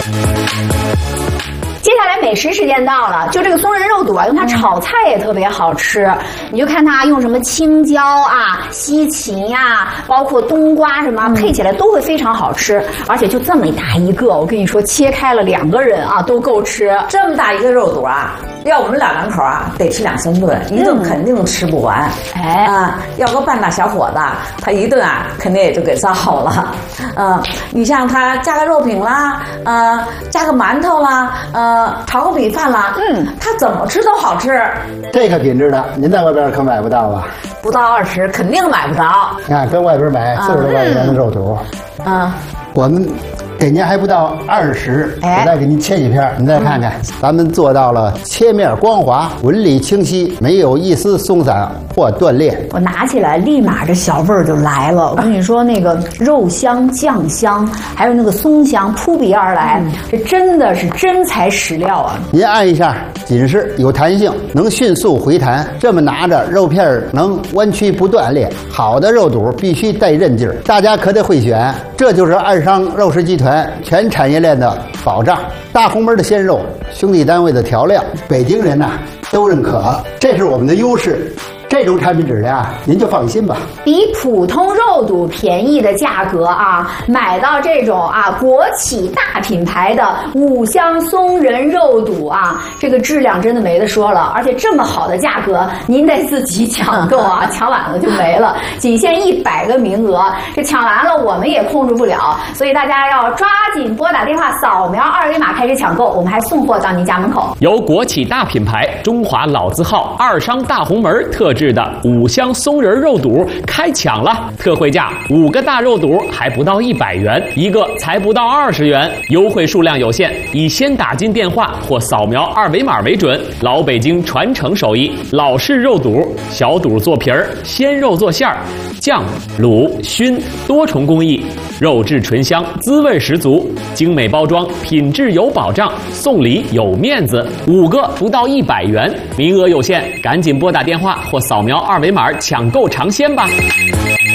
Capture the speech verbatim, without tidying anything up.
接下来美食时间到了，就这个松仁肉肚啊，用它炒菜也特别好吃。你就看它用什么青椒啊、西芹呀、包括冬瓜什么，配起来都会非常好吃。而且就这么大一个，我跟你说，切开了两个人啊都够吃。 这么大一个肉肚啊，要我们老两口啊，得吃两三顿，一顿肯定吃不完。 哎啊，要个半大小伙子，他一顿啊，肯定也就给造好了。嗯，你像他加个肉饼啦，呃，加个馒头啦，呃，炒个米饭啦，嗯，他怎么吃都好吃。 这个品质的，您在外边可买不到啊。 不到二十，肯定买不着。 你看，跟外边买四十多块钱的肉肚， 嗯， 我们给您还不到二十， 哎我再给您切几片，您再看看，咱们做到了切面光滑、纹理清晰，没有一丝松散或断裂。 我拿起来，立马这小味儿就来了。我跟你说，那个肉香、酱香，还有那个松香扑鼻而来，这真的是真材实料啊！ 您按一下，紧实有弹性，能迅速回弹。这么拿着，肉片儿能弯曲不断裂。好的肉肚必须带韧劲儿，大家可得会选。这就是二商肉食集团全产业链的保障。大红门的鲜肉，兄弟单位的调料，北京人呐、都认可，这是我们的优势。这种产品质量，您就放心吧。 比普通肉肚便宜的价格啊，买到这种啊国企大品牌的五香松仁肉肚啊，这个质量真的没得说了。而且这么好的价格，您得自己抢购啊，抢晚了就没了。仅限一百个名额，这抢完了我们也控制不了，所以大家要抓紧拨打电话，扫描二维码开始抢购，我们还送货到您家门口。 由国企大品牌中华老字号二商大红门特制的五香松仁肉肚开抢了，特惠价五个大肉肚还不到一百元，一个才不到二十元，优惠数量有限，以先打进电话或扫描二维码为准。老北京传承手艺，老式肉肚，小肚做皮儿，鲜肉做馅儿，酱、卤、熏多重工艺，肉质醇香，滋味十足，精美包装，品质有保障，送礼有面子，五个不到一百元，名额有限，赶紧拨打电话或扫描二维码抢购尝鲜吧。